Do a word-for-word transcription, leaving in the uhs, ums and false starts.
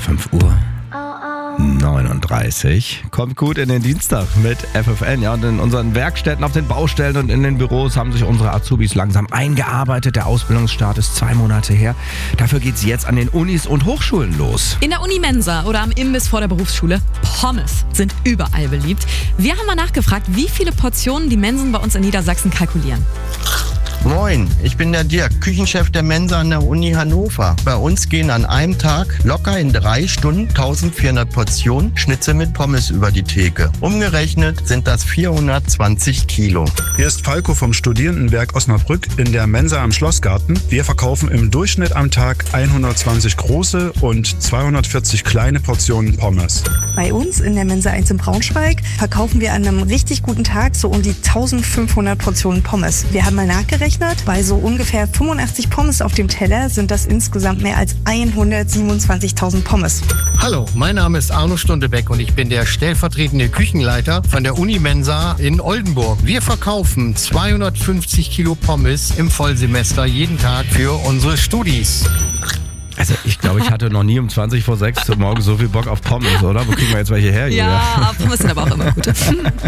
fünf Uhr neununddreißig. Kommt gut in den Dienstag mit F F N. Ja, und in unseren Werkstätten, auf den Baustellen und in den Büros haben sich unsere Azubis langsam eingearbeitet. Der Ausbildungsstart ist zwei Monate her. Dafür geht's jetzt an den Unis und Hochschulen los. In der Uni-Mensa oder am Imbiss vor der Berufsschule. Pommes sind überall beliebt. Wir haben mal nachgefragt, wie viele Portionen die Mensen bei uns in Niedersachsen kalkulieren. Moin, ich bin der Dirk, Küchenchef der Mensa an der Uni Hannover. Bei uns gehen an einem Tag locker in drei Stunden eintausendvierhundert Portionen Schnitzel mit Pommes über die Theke. Umgerechnet sind das vierhundertzwanzig Kilo. Hier ist Falco vom Studierendenwerk Osnabrück in der Mensa am Schlossgarten. Wir verkaufen im Durchschnitt am Tag hundertzwanzig große und zweihundertvierzig kleine Portionen Pommes. Bei uns in der Mensa eins in Braunschweig verkaufen wir an einem richtig guten Tag so um die eintausendfünfhundert Portionen Pommes. Wir haben mal nachgerechnet, bei so ungefähr fünfundachtzig Pommes auf dem Teller sind das insgesamt mehr als hundertsiebenundzwanzigtausend Pommes. Hallo, mein Name ist Arno Stundebeck und ich bin der stellvertretende Küchenleiter von der Uni-Mensa in Oldenburg. Wir verkaufen zweihundertfünfzig Kilo Pommes im Vollsemester jeden Tag für unsere Studis. Also ich glaube, ich hatte noch nie um zwanzig vor sechs zum Morgen so viel Bock auf Pommes, oder? Wo kriegen wir jetzt welche her, Julia? Ja, Pommes sind aber auch immer gut.